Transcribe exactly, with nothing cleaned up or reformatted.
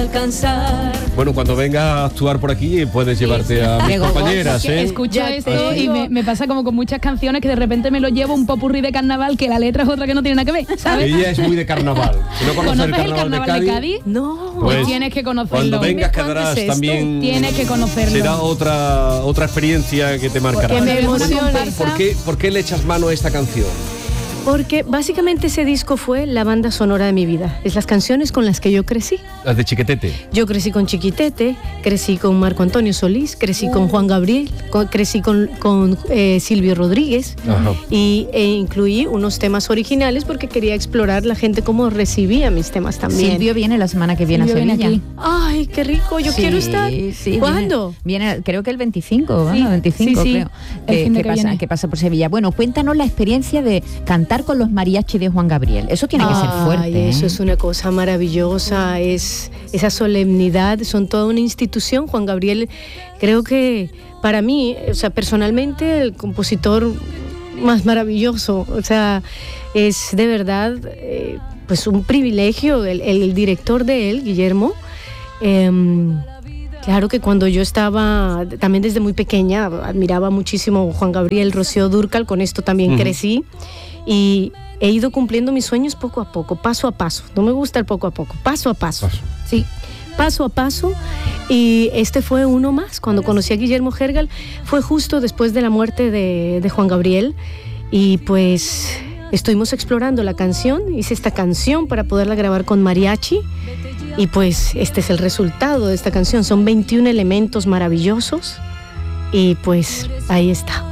alcanzar. Bueno, cuando venga a actuar por aquí puedes llevarte a mis compañeras, ¿eh? Escucho esto y me, me pasa como con muchas canciones que de repente me lo llevo un popurrí de carnaval que la letra es otra que no tiene nada que ver, ¿sabes? Ella es muy de carnaval. Si no conoces el carnaval, el carnaval de Cádiz, de Cádiz? No. Pues, pues tienes que conocerlo. Cuando vengas quedarás es también. Tienes que conocerlo. Será otra otra experiencia que te marcará. Que me emociona. ¿Por qué, ¿Por qué le echas mano a esta canción? Porque básicamente ese disco fue la banda sonora de mi vida. Es las canciones con las que yo crecí. Las de Chiquitete. Yo crecí con Chiquitete, crecí con Marco Antonio Solís, crecí uh. con Juan Gabriel, con, crecí con, con eh, Silvio Rodríguez. Ajá. Y e incluí unos temas originales porque quería explorar la gente cómo recibía mis temas también. Silvio viene la semana que viene Silvio a Sevilla. Viene Ay, qué rico, yo sí, quiero estar. Sí, ¿Cuándo? Viene, viene, creo que el veinticinco, sí, bueno, veinticinco sí, sí. creo. Eh, que, pasa, que pasa por Sevilla. Bueno, cuéntanos la experiencia de cantar con los mariachi de Juan Gabriel. Eso tiene que Ay, ser fuerte. Eso ¿eh? es una cosa maravillosa, es esa solemnidad, son toda una institución. Juan Gabriel, creo que para mí, o sea, personalmente, el compositor más maravilloso, o sea, es de verdad eh, pues un privilegio. El, el director de él, Guillermo, eh, claro que cuando yo estaba, también desde muy pequeña, admiraba muchísimo Juan Gabriel, Rocío Dúrcal, con esto también uh-huh. crecí. Y he ido cumpliendo mis sueños poco a poco, paso a paso. No me gusta el poco a poco, paso a paso. paso. Sí, paso a paso. Y este fue uno más. Cuando conocí a Guillermo Hergal fue justo después de la muerte de, de Juan Gabriel. Y pues estuvimos explorando la canción. Hice esta canción para poderla grabar con mariachi. Y pues este es el resultado de esta canción. Son veintiún elementos maravillosos. Y pues ahí está.